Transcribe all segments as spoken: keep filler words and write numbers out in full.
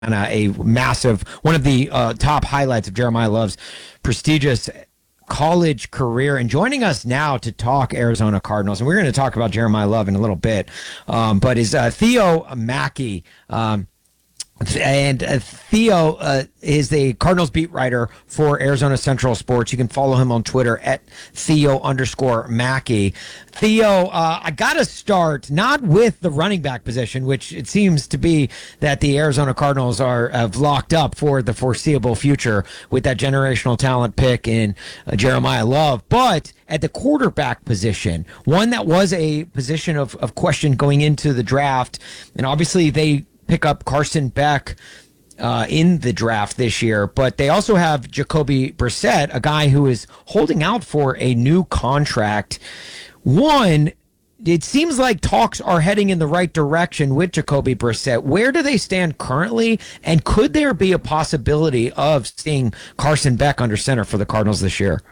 a massive, one of the uh, top highlights of Jeremiah Love's prestigious college career. And joining us now to talk Arizona Cardinals, and we're going to talk about Jeremiah Love in a little bit, um, but is uh, Theo Mackey. Um, And uh, Theo uh, is the Cardinals beat writer for Arizona Central Sports. You can follow him on Twitter at Theo underscore Mackey. Theo, uh, I got to start not with the running back position, which it seems to be that the Arizona Cardinals are have locked up for the foreseeable future with that generational talent pick in uh, Jeremiah Love, but at the quarterback position, one that was a position of, of question going into the draft. And obviously they pick up Carson Beck uh, in the draft this year, but they also have Jacoby Brissett, a guy who is holding out for a new contract. One, it seems like talks are heading in the right direction with Jacoby Brissett. Where do they stand currently, and could there be a possibility of seeing Carson Beck under center for the Cardinals this year?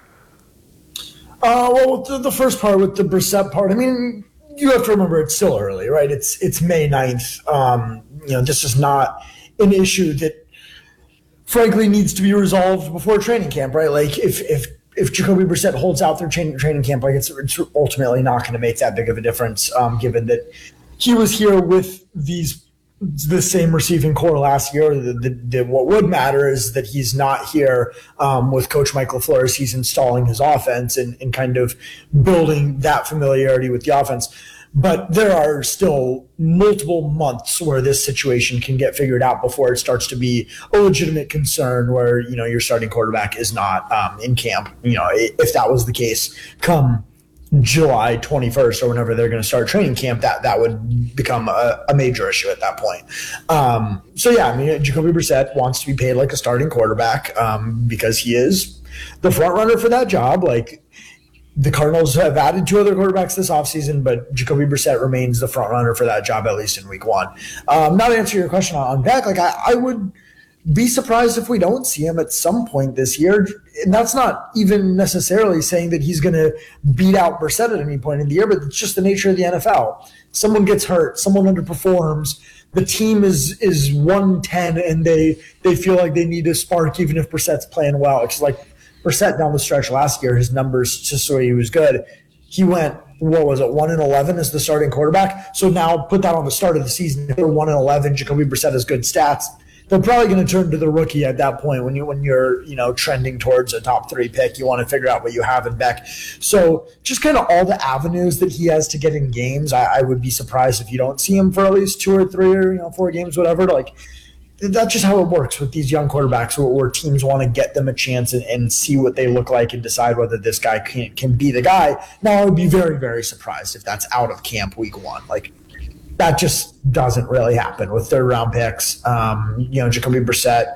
Uh, well, the, the first part with the Brissett part, I mean, you have to remember it's still early, right? It's it's May ninth. Um, you know, this is not an issue that, frankly, needs to be resolved before training camp, right? Like, if if if Jacoby Brissett holds out their training training camp, like it's, it's ultimately not going to make that big of a difference, um, given that he was here with these the same receiving core last year. The, the, the, what would matter is that he's not here um, with Coach Mike LaFleur as he's installing his offense and, and kind of building that familiarity with the offense. But there are still multiple months where this situation can get figured out before it starts to be a legitimate concern where, you know, your starting quarterback is not um, in camp. You know, if that was the case come July twenty-first or whenever they're going to start training camp, that that would become a, a major issue at that point. Um, so, yeah, I mean, Jacoby Brissett wants to be paid like a starting quarterback um, because he is the front runner for that job. Like, the Cardinals have added two other quarterbacks this offseason, but Jacoby Brissett remains the front runner for that job, at least in week one. Um, now to answer your question on Beck, like I, I would be surprised if we don't see him at some point this year. And that's not even necessarily saying that he's going to beat out Brissett at any point in the year, but it's just the nature of the N F L. Someone gets hurt, someone underperforms, the team is is one ten and they they feel like they need a spark even if Brissett's playing well. It's like Brissett down the stretch last year, his numbers just so he was good. He went, what was it, one and eleven as the starting quarterback. So now put that on the start of the season. If they're one and eleven, Jacoby Brissett has good stats. They're probably going to turn to the rookie at that point when you when you're you know trending towards a top three pick. You want to figure out what you have in Beck. So just kind of all the avenues that he has to get in games. I, I would be surprised if you don't see him for at least two or three or you know four games, whatever. Like. That's just how it works with these young quarterbacks where, where teams want to get them a chance and, and see what they look like and decide whether this guy can, can be the guy. Now, I would be very, very surprised if that's out of camp week one. Like, that just doesn't really happen with third-round picks. Um, you know, Jacoby Brissett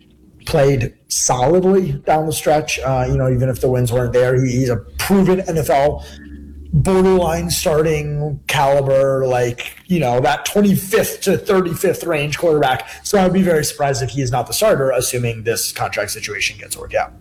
played solidly down the stretch. Uh, you know, even if the wins weren't there, he, he's a proven N F L borderline starting caliber, like, you know, that twenty-fifth to thirty-fifth range quarterback. So I would be very surprised if he is not the starter, assuming this contract situation gets worked out.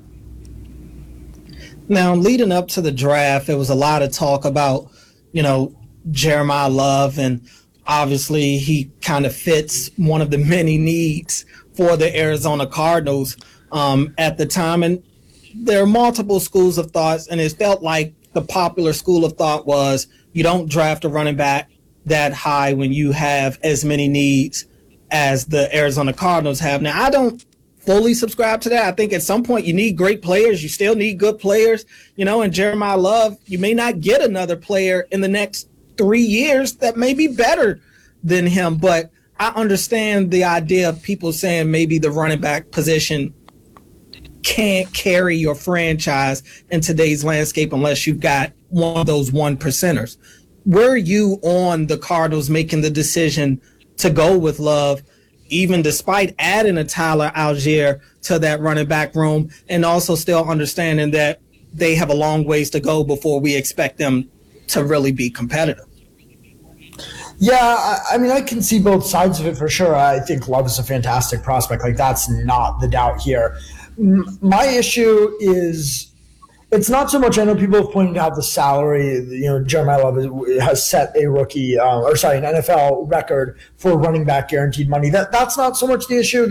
Now, leading up to the draft, there was a lot of talk about, you know, Jeremiah Love, and obviously he kind of fits one of the many needs for the Arizona Cardinals um, at the time. And there are multiple schools of thoughts, and it felt like the popular school of thought was you don't draft a running back that high when you have as many needs as the Arizona Cardinals have. Now, I don't fully subscribe to that. I think at some point you need great players. You still need good players, you know, and Jeremiah Love, you may not get another player in the next three years that may be better than him. But I understand the idea of people saying maybe the running back position can't carry your franchise in today's landscape unless you've got one of those one percenters. Were you on the Cardinals making the decision to go with Love, even despite adding a Tyler Algier to that running back room, and also still understanding that they have a long ways to go before we expect them to really be competitive? Yeah, I, I mean, I can see both sides of it for sure. I think Love is a fantastic prospect. Like, that's not the doubt here. My issue is It's not so much. I know people have pointed out the salary. You know, Jeremiah Love is, has set a rookie, uh, or sorry, an N F L record for running back guaranteed money. That that's not so much the issue.